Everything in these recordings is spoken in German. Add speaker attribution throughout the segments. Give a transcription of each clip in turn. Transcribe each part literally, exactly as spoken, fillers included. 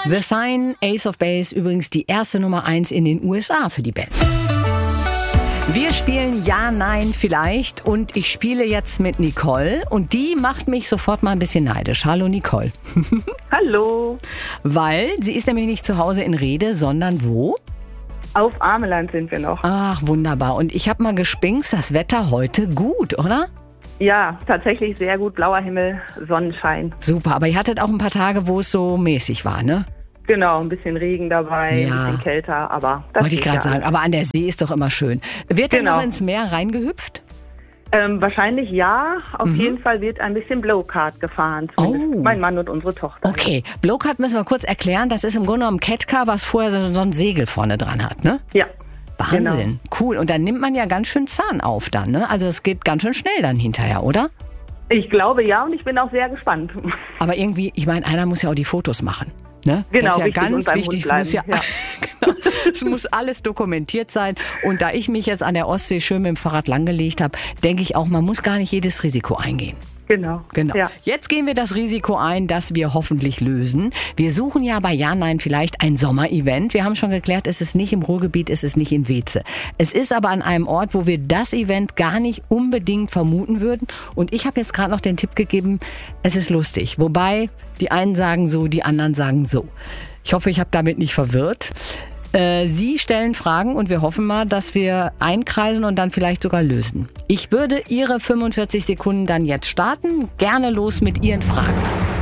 Speaker 1: The Sign, Ace of Base, übrigens die erste Nummer eins in den U S A für die Band. Wir spielen Ja, Nein, Vielleicht und ich spiele jetzt mit Nicole und die macht mich sofort mal ein bisschen neidisch. Hallo Nicole.
Speaker 2: Hallo.
Speaker 1: Weil sie ist nämlich nicht zu Hause in Rede, sondern wo?
Speaker 2: Auf Ameland sind wir noch.
Speaker 1: Ach, wunderbar. Und ich habe mal gespinkst, das Wetter heute gut, oder?
Speaker 2: Ja, tatsächlich sehr gut. Blauer Himmel, Sonnenschein.
Speaker 1: Super, aber ihr hattet auch ein paar Tage, wo es so mäßig war, ne?
Speaker 2: Genau, ein bisschen Regen dabei,
Speaker 1: Ja.
Speaker 2: ein bisschen kälter, aber das
Speaker 1: Wollte ich
Speaker 2: geht
Speaker 1: gerade
Speaker 2: ja
Speaker 1: sagen,
Speaker 2: alles.
Speaker 1: aber an der See ist doch immer schön. Wird denn
Speaker 2: Genau.
Speaker 1: noch ins Meer reingehüpft?
Speaker 2: Ähm, wahrscheinlich ja. Auf
Speaker 1: Mhm.
Speaker 2: jeden Fall wird ein bisschen Blowkart gefahren. Zumindest
Speaker 1: Oh.
Speaker 2: Mein Mann und unsere Tochter.
Speaker 1: Okay, Blowkart müssen wir kurz erklären. Das ist im Grunde genommen Catcar, was vorher so, so ein Segel vorne dran hat, ne?
Speaker 2: Ja.
Speaker 1: Wahnsinn,
Speaker 2: Genau.
Speaker 1: cool. Und dann nimmt man ja ganz schön Zahn auf dann, ne? Also es geht ganz schön schnell dann hinterher, oder?
Speaker 2: Ich glaube ja und ich bin auch sehr gespannt.
Speaker 1: Aber irgendwie, ich meine, einer muss ja auch die Fotos machen. Ne?
Speaker 2: Genau,
Speaker 1: das ist ja
Speaker 2: richtig, und
Speaker 1: ganz
Speaker 2: beim
Speaker 1: wichtig.
Speaker 2: Hund
Speaker 1: Es muss ja,
Speaker 2: bleiben,
Speaker 1: genau, es muss alles dokumentiert sein. Und da ich mich jetzt an der Ostsee schön mit dem Fahrrad langgelegt habe, denke ich auch, man muss gar nicht jedes Risiko eingehen.
Speaker 2: Genau.
Speaker 1: Genau.
Speaker 2: Ja.
Speaker 1: Jetzt gehen wir das Risiko ein, das wir hoffentlich lösen. Wir suchen ja bei Ja, Nein, Vielleicht ein Sommerevent. Wir haben schon geklärt, es ist nicht im Ruhrgebiet, es ist nicht in Weze. Es ist aber an einem Ort, wo wir das Event gar nicht unbedingt vermuten würden. Und ich habe jetzt gerade noch den Tipp gegeben, es ist lustig. Wobei die einen sagen so, die anderen sagen so. Ich hoffe, ich habe damit nicht verwirrt. Äh, Sie stellen Fragen und wir hoffen mal, dass wir einkreisen und dann vielleicht sogar lösen. Ich würde Ihre fünfundvierzig Sekunden dann jetzt starten. Gerne los mit Ihren Fragen.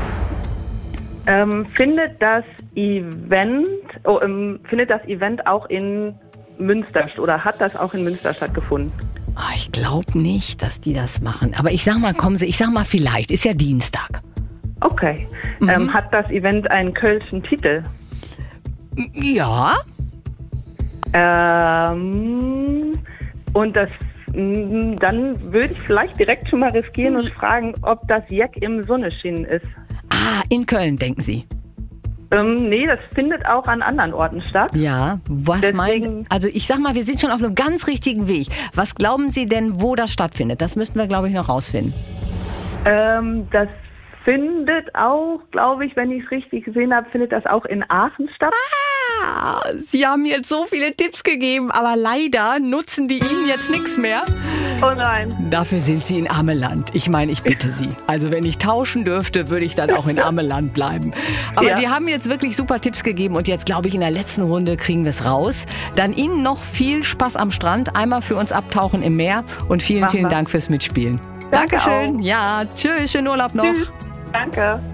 Speaker 2: Ähm, findet das Event, oh, ähm, findet das Event auch in Münster oder hat das auch in Münster stattgefunden?
Speaker 1: Ah, ich glaube nicht, dass die das machen. Aber ich sag mal, kommen Sie, ich sag mal vielleicht. Ist ja Dienstag.
Speaker 2: Okay.
Speaker 1: Mhm.
Speaker 2: Ähm, hat das Event einen kölschen Titel?
Speaker 1: Ja.
Speaker 2: Ähm, und das, m, dann würde ich vielleicht direkt schon mal riskieren und fragen, ob das Jack im Sonneschien ist.
Speaker 1: Ah, in Köln, denken Sie.
Speaker 2: Ähm, nee, das findet auch an anderen Orten statt.
Speaker 1: Ja, was
Speaker 2: Deswegen-
Speaker 1: meint... Also ich sag mal, wir sind schon auf einem ganz richtigen Weg. Was glauben Sie denn, wo das stattfindet? Das müssten wir, glaube ich, noch rausfinden.
Speaker 2: Ähm, das findet auch, glaube ich, wenn ich es richtig gesehen habe, findet das auch in Aachen statt.
Speaker 1: Ah, Sie haben jetzt so viele Tipps gegeben, aber leider nutzen die Ihnen jetzt nichts mehr.
Speaker 2: Oh nein.
Speaker 1: Dafür sind Sie in Ameland. Ich meine, ich bitte Sie. Also wenn ich tauschen dürfte, würde ich dann auch in Ameland bleiben. Aber
Speaker 2: Ja.
Speaker 1: Sie haben jetzt wirklich super Tipps gegeben und jetzt glaube ich, in der letzten Runde kriegen wir es raus. Dann Ihnen noch viel Spaß am Strand. Einmal für uns abtauchen im Meer und vielen,
Speaker 2: Machen
Speaker 1: vielen
Speaker 2: wir.
Speaker 1: Dank fürs Mitspielen.
Speaker 2: Danke
Speaker 1: Dankeschön.
Speaker 2: auch.
Speaker 1: Ja, tschüss, schönen Urlaub noch.
Speaker 2: Tschüss. Danke.